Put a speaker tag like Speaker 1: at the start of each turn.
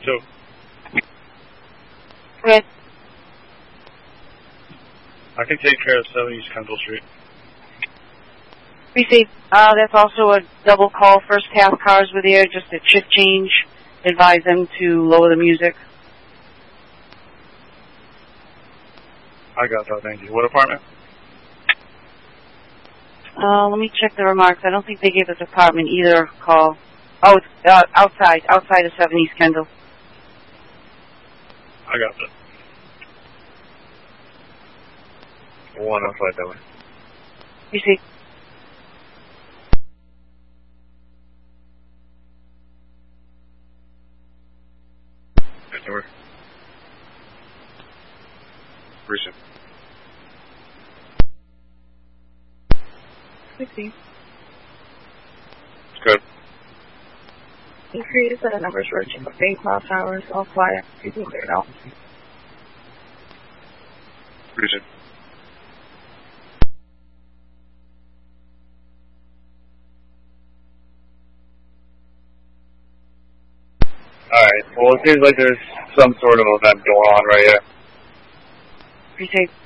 Speaker 1: 2.
Speaker 2: Okay.
Speaker 1: I can take care of 7 East Kendall Street.
Speaker 2: Received. That's also a double call. First half cars were there, just a shift change. Advise them to lower the music.
Speaker 1: I got that, thank you. What apartment?
Speaker 2: Let me check the remarks. I don't think they gave us apartment either call. Oh, it's outside of 7 East Kendall.
Speaker 1: I got that. 1 outside that way.
Speaker 2: Received.
Speaker 1: Yes, sir. Receive.
Speaker 3: 60.
Speaker 1: Good.
Speaker 3: Increase the numbers reaching 8 mile hours, all quiet. You can clear it out.
Speaker 1: Receive. Alright, well it seems like there's some sort of event going on right here.
Speaker 2: Received.